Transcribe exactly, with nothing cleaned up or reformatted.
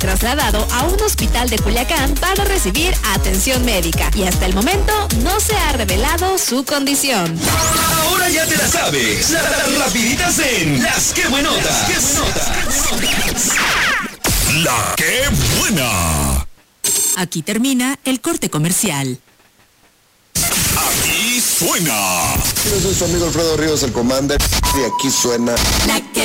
trasladado a un hospital de Culiacán para recibir atención médica y hasta el momento no se ha revelado su condición. Ahora ya te la sabes. Las la rapiditas en Las Que Buenotas. ¡Qué buenotas! La Que Buena. Aquí termina el corte comercial. Aquí suena. Yo soy su amigo Alfredo Ríos, el Commander, y aquí suena La Que